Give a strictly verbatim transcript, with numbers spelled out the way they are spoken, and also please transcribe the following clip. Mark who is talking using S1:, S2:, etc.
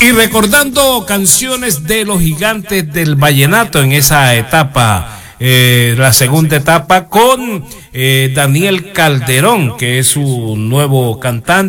S1: Y recordando canciones de los gigantes del vallenato en esa etapa, eh, la segunda etapa con eh, Daniel Calderón, que es su nuevo cantante.